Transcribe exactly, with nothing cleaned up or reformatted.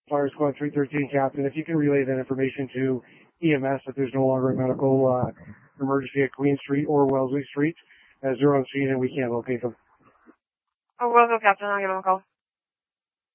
Fire Squad three thirteen Captain, if you can relay that information to E M S that there's no longer a medical uh, emergency at Queen Street or Wellesley Street, as they're on scene and we can't locate them. Oh, Wellesley Captain, I'll give them a call.